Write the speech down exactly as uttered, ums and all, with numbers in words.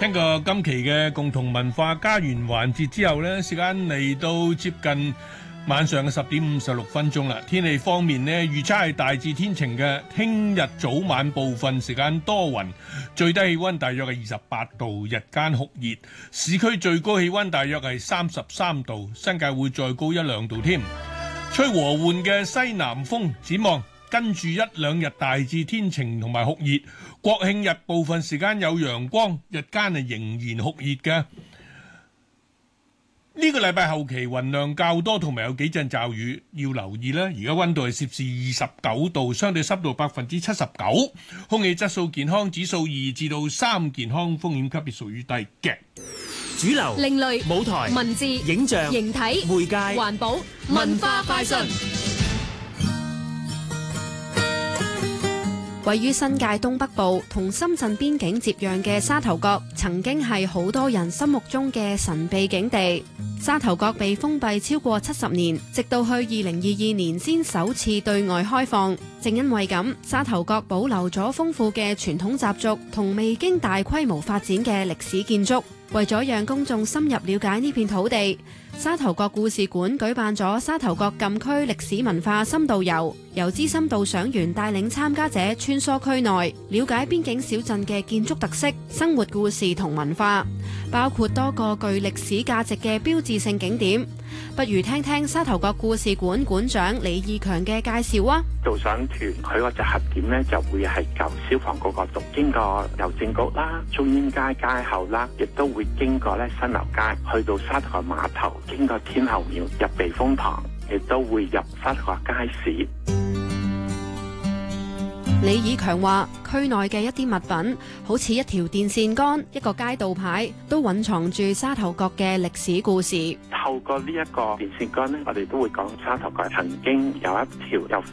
聽過今期嘅共同文化家園環節之後呢，時間嚟到接近晚上嘅十點五十六分鐘啦。天氣方面呢，預測係大致天晴嘅，聽日早晚部分時間多雲，最低氣溫大約係二十八度，日間酷熱，市區最高氣溫大約係三十三度，新界會再高一兩度添。吹和緩嘅西南風，展望跟住一兩日大致天晴同埋酷熱，國慶日部分時間有陽光，日間係仍然酷熱嘅。呢個禮拜後期雲量較多，同埋有幾陣驟雨，要留意啦。而家溫度係攝氏二十九度，相對濕度百分之七十九，空氣質素健康指數二至到三，健康風險級別屬於低嘅。 主流、 另類、 舞台、 文字、 影像、 形體、 媒介、 環保、文化快訊。位於新界東北部同深圳邊境接壤嘅沙頭角，曾經係好多人心目中嘅神秘景地。沙頭角被封閉超過七十年，直到去二零二二年先首次對外開放。正因為咁，沙頭角保留咗豐富嘅傳統習俗同未經大規模發展嘅歷史建築。為咗讓公眾深入了解呢片土地，沙頭角故事館舉辦咗沙頭角禁區歷史文化深度遊，由資深導賞員帶領參加者穿梭區內，了解邊境小鎮嘅建築特色、生活故事同文化，包括多個具歷史價值嘅標誌性景點。不如聽聽沙頭角故事館館長李義強嘅介紹啊！ 導賞團佢個集合點呢，就會係舊消防局嗰度，經過郵政局啦、中英街街後啦，亦都會經過咧新樓街，去到沙頭角碼頭，經過天后廟入避風塘，亦都會入沙頭角街市。 李以強話：區內嘅一啲物品，好似一條電線桿、一個街道牌，都蘊藏住沙頭角嘅歷史故事。 透過呢一個電線桿呢，我哋都會講沙頭角曾經有一條由